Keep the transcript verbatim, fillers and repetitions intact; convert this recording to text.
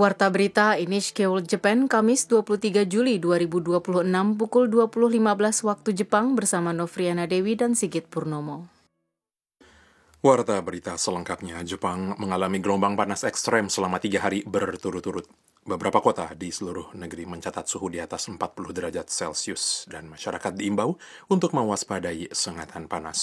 Warta Berita Nikkei World Japan, Kamis dua puluh tiga Juli dua ribu dua puluh enam pukul dua puluh lima belas waktu Jepang bersama Novriana Dewi dan Sigit Purnomo. Warta berita selengkapnya, Jepang mengalami gelombang panas ekstrem selama tiga hari berturut-turut. Beberapa kota di seluruh negeri mencatat suhu di atas empat puluh derajat Celcius dan masyarakat diimbau untuk mewaspadai sengatan panas.